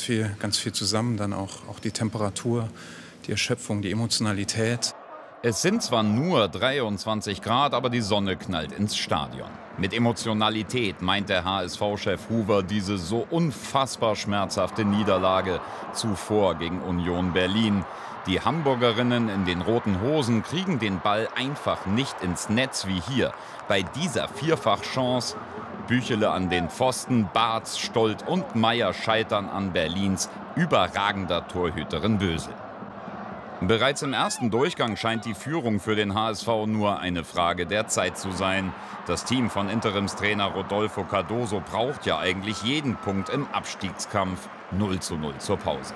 viel zusammen. Dann auch die Temperatur, die Erschöpfung, die Emotionalität. Es sind zwar nur 23 Grad, aber die Sonne knallt ins Stadion. Mit Emotionalität meint der HSV-Chef Huber diese so unfassbar schmerzhafte Niederlage zuvor gegen Union Berlin. Die Hamburgerinnen in den roten Hosen kriegen den Ball einfach nicht ins Netz wie hier. Bei dieser Vierfachchance. Büchele an den Pfosten, Barth, Stolt und Meier scheitern an Berlins überragender Torhüterin Bösel. Bereits im ersten Durchgang scheint die Führung für den HSV nur eine Frage der Zeit zu sein. Das Team von Interimstrainer Rodolfo Cardoso braucht ja eigentlich jeden Punkt im Abstiegskampf. 0:0 zur Pause.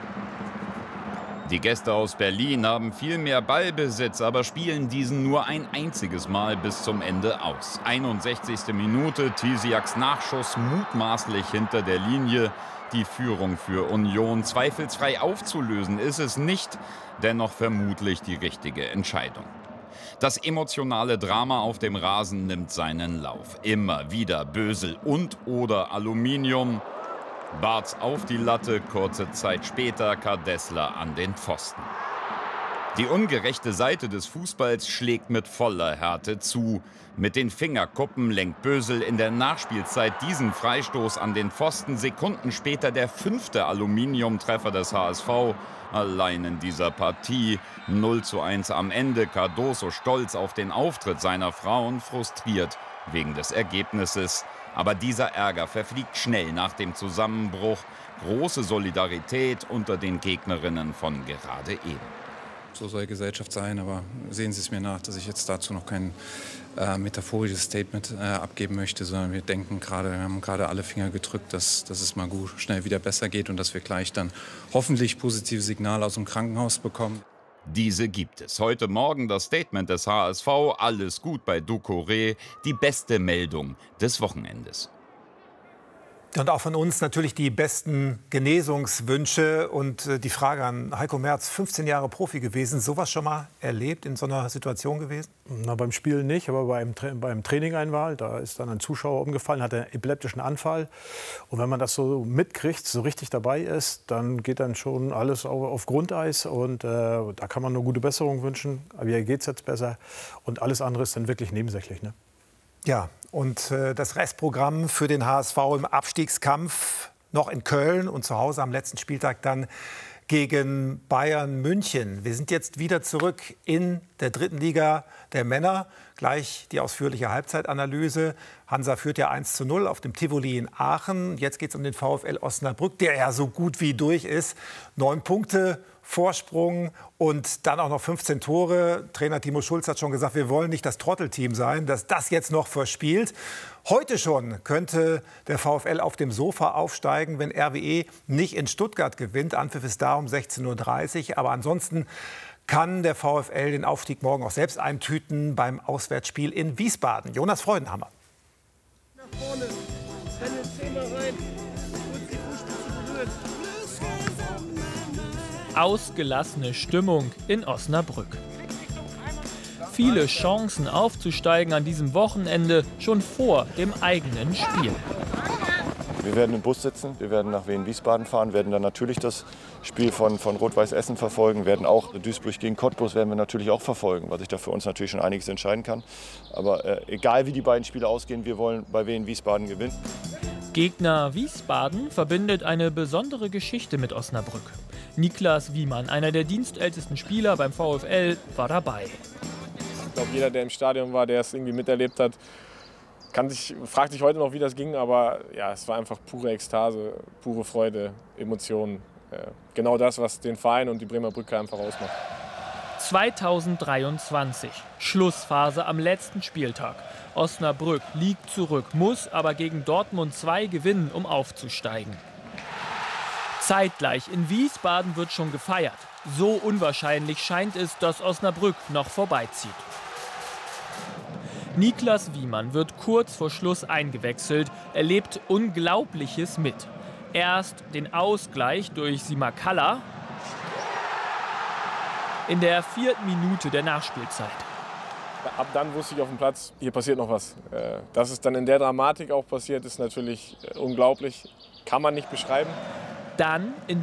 Die Gäste aus Berlin haben viel mehr Ballbesitz, aber spielen diesen nur ein einziges Mal bis zum Ende aus. 61. Minute, Tisiaks Nachschuss mutmaßlich hinter der Linie. Die Führung für Union zweifelsfrei aufzulösen ist es nicht, dennoch vermutlich die richtige Entscheidung. Das emotionale Drama auf dem Rasen nimmt seinen Lauf. Immer wieder Bösel und/oder Aluminium. Barth auf die Latte, kurze Zeit später Kardessler an den Pfosten. Die ungerechte Seite des Fußballs schlägt mit voller Härte zu. Mit den Fingerkuppen lenkt Bösel in der Nachspielzeit diesen Freistoß an den Pfosten. Sekunden später der 5. Aluminiumtreffer des HSV. Allein in dieser Partie 0:1 am Ende. Cardoso stolz auf den Auftritt seiner Frauen, frustriert wegen des Ergebnisses. Aber dieser Ärger verfliegt schnell nach dem Zusammenbruch. Große Solidarität unter den Gegnerinnen von gerade eben. So soll Gesellschaft sein, aber sehen Sie es mir nach, dass ich jetzt dazu noch kein metaphorisches Statement abgeben möchte, sondern wir haben gerade alle Finger gedrückt, dass es mal gut schnell wieder besser geht und dass wir gleich dann hoffentlich positive Signale aus dem Krankenhaus bekommen. Diese gibt es. Heute Morgen das Statement des HSV, alles gut bei Doucouré, die beste Meldung des Wochenendes. Und auch von uns natürlich die besten Genesungswünsche und die Frage an Heiko Merz, 15 Jahre Profi gewesen, sowas schon mal erlebt, in so einer Situation gewesen? Na, beim Spielen nicht, aber beim Training einmal, da ist dann ein Zuschauer umgefallen, hat einen epileptischen Anfall. Und wenn man das so mitkriegt, so richtig dabei ist, dann geht dann schon alles auf Grundeis und da kann man nur gute Besserung wünschen. Aber hier geht es jetzt besser und alles andere ist dann wirklich nebensächlich, ne? Ja, und das Restprogramm für den HSV im Abstiegskampf noch in Köln und zu Hause am letzten Spieltag dann gegen Bayern München. Wir sind jetzt wieder zurück in der 3. Liga der Männer. Gleich die ausführliche Halbzeitanalyse. Hansa führt ja 1:0 auf dem Tivoli in Aachen. Jetzt geht es um den VfL Osnabrück, der ja so gut wie durch ist. 9 Punkte Vorsprung und dann auch noch 15 Tore. Trainer Timo Schulz hat schon gesagt, wir wollen nicht das Trottelteam sein, das das jetzt noch verspielt. Heute schon könnte der VfL auf dem Sofa aufsteigen, wenn RWE nicht in Stuttgart gewinnt. Anpfiff ist da um 16:30 Uhr. Aber ansonsten kann der VfL den Aufstieg morgen auch selbst eintüten beim Auswärtsspiel in Wiesbaden. Jonas Freudenhammer. Nach vorne, rein. Und die Fußspitze berührt. Ausgelassene Stimmung in Osnabrück. Viele Chancen aufzusteigen an diesem Wochenende schon vor dem eigenen Spiel. Wir werden im Bus sitzen, wir werden nach Wien-Wiesbaden fahren, werden dann natürlich das Spiel von Rot-Weiß Essen verfolgen, werden auch Duisburg gegen Cottbus werden wir natürlich auch verfolgen, was sich da für uns natürlich schon einiges entscheiden kann. Aber egal wie die beiden Spiele ausgehen, wir wollen bei Wien-Wiesbaden gewinnen. Gegner Wiesbaden verbindet eine besondere Geschichte mit Osnabrück. Niklas Wiemann, einer der dienstältesten Spieler beim VfL, war dabei. Ich glaube, jeder, der im Stadion war, der es irgendwie miterlebt hat, fragt sich heute noch, wie das ging. Aber ja, es war einfach pure Ekstase, pure Freude, Emotionen. Genau das, was den Verein und die Bremer Brücke einfach ausmacht. 2023, Schlussphase am letzten Spieltag. Osnabrück liegt zurück, muss aber gegen Dortmund 2 gewinnen, um aufzusteigen. Zeitgleich in Wiesbaden wird schon gefeiert. So unwahrscheinlich scheint es, dass Osnabrück noch vorbeizieht. Niklas Wiemann wird kurz vor Schluss eingewechselt, erlebt Unglaubliches mit. Erst den Ausgleich durch Simakala in der 4. Minute der Nachspielzeit. Ab dann wusste ich auf dem Platz, hier passiert noch was. Dass es dann in der Dramatik auch passiert, ist natürlich unglaublich. Kann man nicht beschreiben. Dann in